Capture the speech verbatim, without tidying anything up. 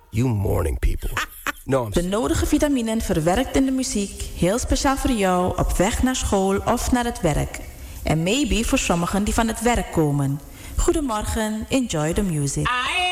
You morning people. No, I'm De nodige vitaminen verwerkt in de muziek, heel speciaal voor jou op weg naar school of naar het werk. En maybe voor sommigen die van het werk komen. Goedemorgen, enjoy the music.